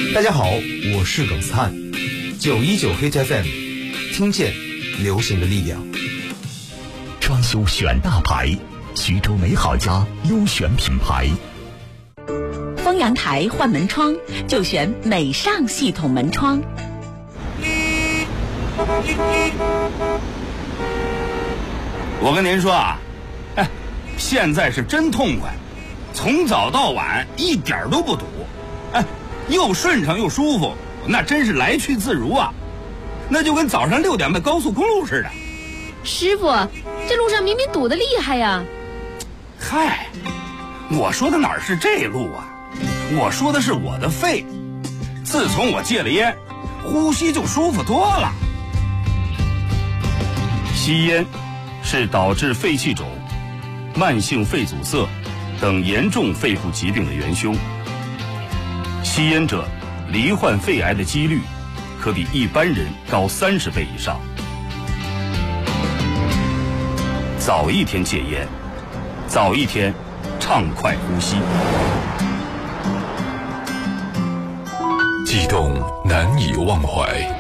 大家好，我是耿斯汉，919 Hit FM， 听见流行的力量。 装修选大牌，徐州美好家优选品牌。 丰阳台换门窗就选美尚系统门窗。 我跟您说啊，现在是真痛快，从早到晚一点都不堵，又顺畅又舒服，那真是来去自如啊，那就跟早上6点迈高速公路似的。 师傅，这路上明明堵得厉害呀。 嗨，我说的哪是这路啊，我说的是我的肺。自从我戒了烟，呼吸就舒服多了。吸烟是导致肺气肿、慢性肺阻塞等严重肺部疾病的元凶。吸烟者罹患肺癌的几率可比一般人高30倍以上。早一天戒烟，早一天畅快呼吸。 悸动难以忘怀，